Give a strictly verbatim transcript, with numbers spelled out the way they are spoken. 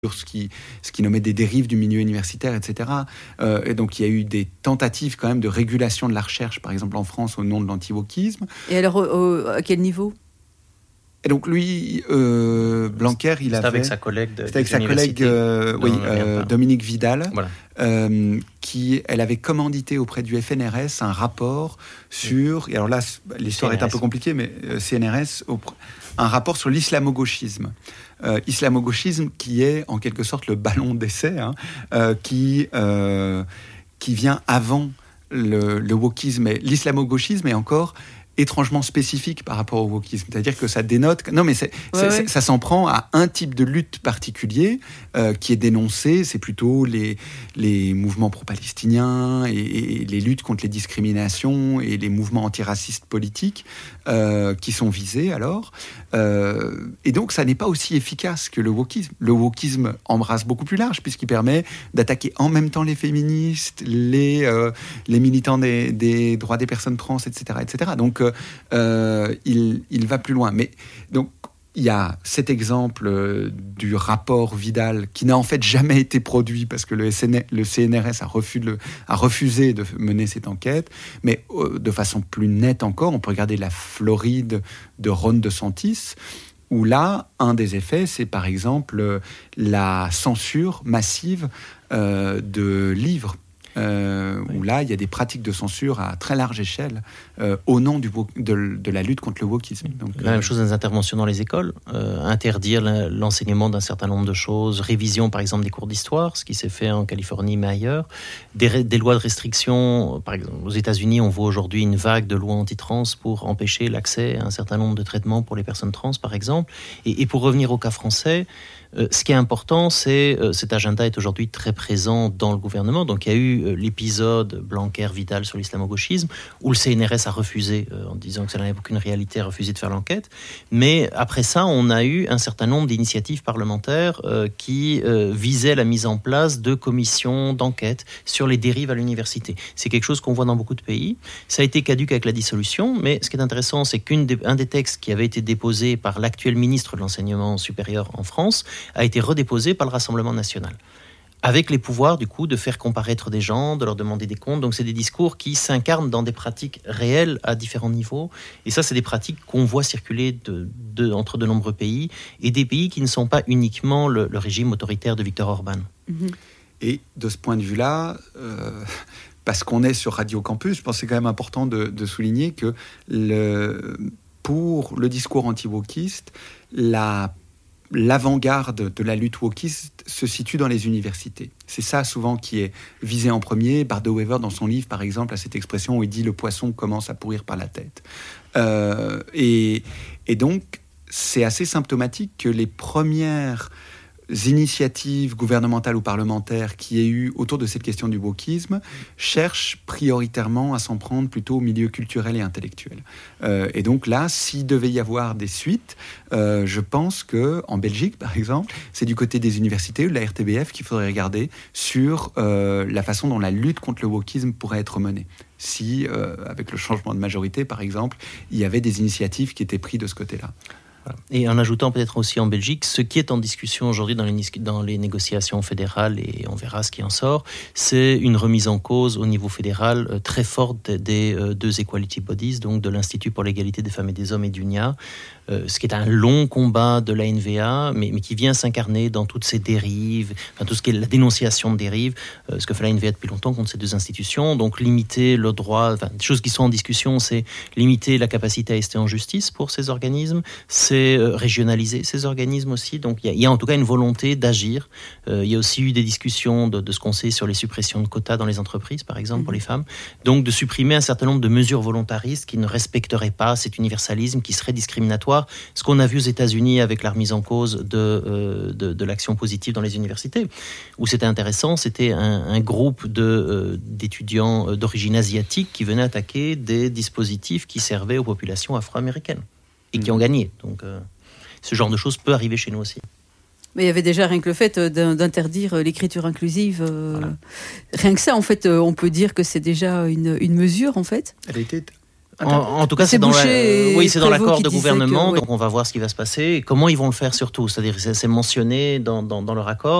ce qui, ce qui nommait des dérives du milieu universitaire, et cetera. Euh, et donc, il y a eu des tentatives quand même de régulation de la recherche, par exemple en France, au nom de l'anti-wokisme. Et alors, au, à quel niveau ? Et donc, lui, euh, Blanquer, il c'était avait... avec sa collègue de, C'était avec sa collègue euh, oui, euh, Dominique Vidal, voilà. euh, qui, elle avait commandité auprès du F N R S un rapport sur... Et alors là, l'histoire C N R S. Est un peu compliquée, mais euh, C N R S, un rapport sur l'islamo-gauchisme. Euh, islamo-gauchisme qui est en quelque sorte le ballon d'essai, hein, euh, qui, euh, qui vient avant le, le wokisme. Et l'islamo-gauchisme est encore étrangement spécifique par rapport au wokisme. C'est-à-dire que ça dénote... Non, mais c'est, c'est, ouais, c'est, ouais. ça s'en prend à un type de lutte particulier euh, qui est dénoncé. C'est plutôt les, les mouvements pro-palestiniens et, et les luttes contre les discriminations et les mouvements antiracistes politiques euh, qui sont visés, alors. Euh, et donc, ça n'est pas aussi efficace que le wokisme. Le wokisme embrasse beaucoup plus large, puisqu'il permet d'attaquer en même temps les féministes, les, euh, les militants des, des droits des personnes trans, et cetera, et cetera. Donc, Euh, il, il va plus loin. Mais donc, il y a cet exemple euh, du rapport Vidal qui n'a en fait jamais été produit parce que le, S N, le C N R S a, refusé, le, a refusé de mener cette enquête. Mais euh, de façon plus nette encore, on peut regarder la Floride de Ron DeSantis, où là, un des effets, c'est par exemple la censure massive euh, de livres. Euh, oui. Où là, il y a des pratiques de censure à très large échelle euh, au nom du, de, de la lutte contre le wokisme. Donc, la euh... même chose dans les interventions dans les écoles, euh, interdire l'enseignement d'un certain nombre de choses, révision par exemple des cours d'histoire, ce qui s'est fait en Californie mais ailleurs, des, des lois de restriction, par exemple aux États-Unis on voit aujourd'hui une vague de lois anti-trans pour empêcher l'accès à un certain nombre de traitements pour les personnes trans par exemple, et, et pour revenir au cas français, Euh, ce qui est important, c'est euh, cet agenda est aujourd'hui très présent dans le gouvernement. Donc, il y a eu euh, l'épisode Blanquer-Vidal sur l'islamo-gauchisme, où le C N R S a refusé, euh, en disant que ça n'avait aucune réalité, a refusé de faire l'enquête. Mais après ça, on a eu un certain nombre d'initiatives parlementaires euh, qui euh, visaient la mise en place de commissions d'enquête sur les dérives à l'université. C'est quelque chose qu'on voit dans beaucoup de pays. Ça a été caduc avec la dissolution, mais ce qui est intéressant, c'est qu'un des, des textes qui avait été déposé par l'actuel ministre de l'enseignement supérieur en France a été redéposé par le Rassemblement national, avec les pouvoirs, du coup, de faire comparaître des gens, de leur demander des comptes. Donc, c'est des discours qui s'incarnent dans des pratiques réelles à différents niveaux. Et ça, c'est des pratiques qu'on voit circuler de, de, entre de nombreux pays, et des pays qui ne sont pas uniquement le, le régime autoritaire de Viktor Orban. Et de ce point de vue-là... Euh... Parce qu'on est sur Radio Campus, je pense que c'est quand même important de, de souligner que le, pour le discours anti-wokiste, la l'avant-garde de la lutte wokiste se situe dans les universités. C'est ça souvent qui est visé en premier. Bardo Wever, dans son livre, par exemple, a cette expression où il dit « le poisson commence à pourrir par la tête euh, ». Et, et donc, c'est assez symptomatique que les premières initiatives gouvernementales ou parlementaires qui aient eu autour de cette question du wokisme cherchent prioritairement à s'en prendre plutôt au milieu culturel et intellectuel. Euh, et donc là, s'il devait y avoir des suites, euh, je pense qu'en Belgique, par exemple, c'est du côté des universités ou de la R T B F qu'il faudrait regarder sur euh, la façon dont la lutte contre le wokisme pourrait être menée. Si, euh, avec le changement de majorité, par exemple, il y avait des initiatives qui étaient prises de ce côté-là. Et en ajoutant peut-être aussi en Belgique, ce qui est en discussion aujourd'hui dans les, dans les négociations fédérales, et on verra ce qui en sort, c'est une remise en cause au niveau fédéral euh, très forte des, des euh, deux equality bodies, donc de l'Institut pour l'égalité des femmes et des hommes et d'U N I A, euh, ce qui est un long combat de l'A N V A, mais, mais qui vient s'incarner dans toutes ces dérives, enfin tout ce qui est la dénonciation de dérives, euh, ce que fait l'A N V A depuis longtemps contre ces deux institutions, donc limiter le droit, enfin des choses qui sont en discussion, c'est limiter la capacité à rester en justice pour ces organismes, c'est c'est régionaliser ces organismes aussi. Donc il y, y a en tout cas une volonté d'agir. Euh, il y a aussi eu des discussions de, de ce qu'on sait sur les suppressions de quotas dans les entreprises, par exemple, mmh. pour les femmes. Donc de supprimer un certain nombre de mesures volontaristes qui ne respecteraient pas cet universalisme, qui serait discriminatoire. Ce qu'on a vu aux États-Unis avec la remise en cause de, euh, de, de l'action positive dans les universités, où c'était intéressant, c'était un, un groupe de, euh, d'étudiants d'origine asiatique qui venaient attaquer des dispositifs qui servaient aux populations afro-américaines. Et qui ont gagné. Donc, euh, ce genre de choses peut arriver chez nous aussi. Mais il y avait déjà rien que le fait d'interdire l'écriture inclusive. Euh, voilà. Rien que ça, en fait, on peut dire que c'est déjà une, une mesure, en fait. Elle a été En, en tout cas, c'est, c'est dans, la, oui, c'est dans l'accord de gouvernement, que, oui. Donc on va voir ce qui va se passer et comment ils vont le faire surtout. C'est-à-dire, c'est mentionné dans, dans, dans leur accord.